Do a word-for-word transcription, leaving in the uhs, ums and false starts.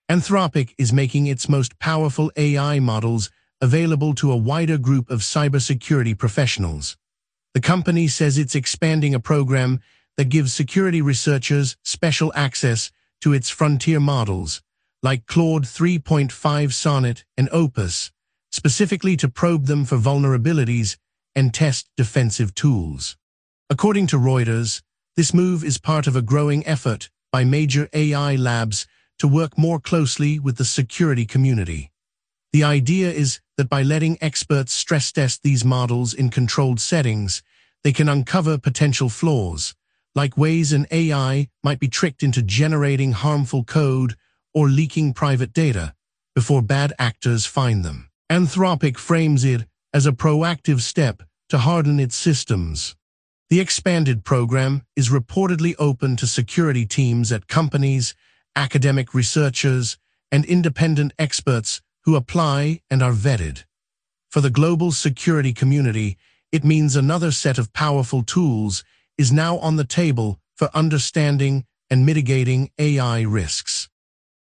Anthropic is making its most powerful A I models available to a wider group of cybersecurity professionals. The company says it's expanding a program that gives security researchers special access to its frontier models, like Claude three point five Sonnet and Opus, specifically to probe them for vulnerabilities and test defensive tools. According to Reuters, this move is part of a growing effort by major A I labs to work more closely with the security community. The idea is that by letting experts stress test these models in controlled settings, they can uncover potential flaws, like ways an A I might be tricked into generating harmful code or leaking private data before bad actors find them. Anthropic frames it as a proactive step to harden its systems. The expanded program is reportedly open to security teams at companies, academic researchers, and independent experts who apply and are vetted. For the global security community, it means another set of powerful tools is now on the table for understanding and mitigating A I risks.